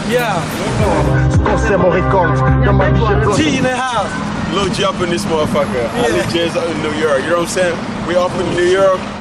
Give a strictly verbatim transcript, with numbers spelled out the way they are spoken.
Yeah. G in the house. Lil G up in this motherfucker. Yeah. I live J's out in New York. You know what I'm saying? We up in New York.